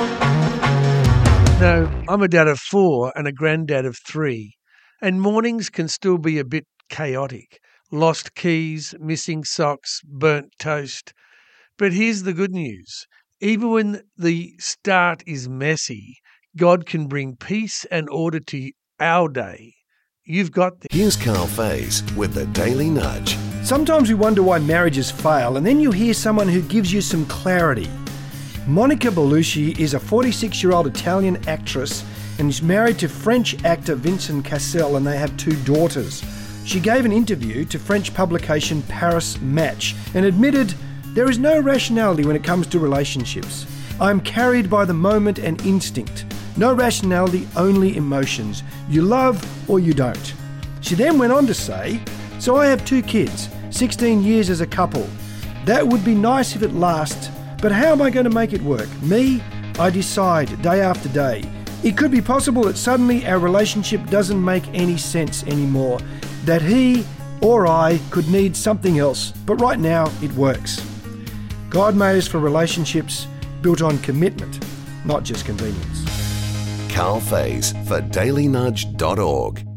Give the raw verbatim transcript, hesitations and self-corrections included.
No, I'm a dad of four and a granddad of three, and mornings can still be a bit chaotic. Lost keys, missing socks, burnt toast. But here's the good news. Even when the start is messy, God can bring peace and order to our day. You've got this. Here's Carl Faze with the Daily Nudge. Sometimes we wonder why marriages fail, and then you hear someone who gives you some clarity. Monica Bellucci is a forty-six-year-old Italian actress and is married to French actor Vincent Cassel, and they have two daughters. She gave an interview to French publication Paris Match and admitted, "There is no rationality when it comes to relationships. I'm carried by the moment and instinct. No rationality, only emotions. You love or you don't." She then went on to say, "So I have two kids, sixteen years as a couple. That would be nice if it lasts, but how am I going to make it work? Me, I decide day after day. It could be possible that suddenly our relationship doesn't make any sense anymore, that he or I could need something else, but right now it works. God made us for relationships built on commitment, not just convenience." Carl Faze for daily nudge dot org.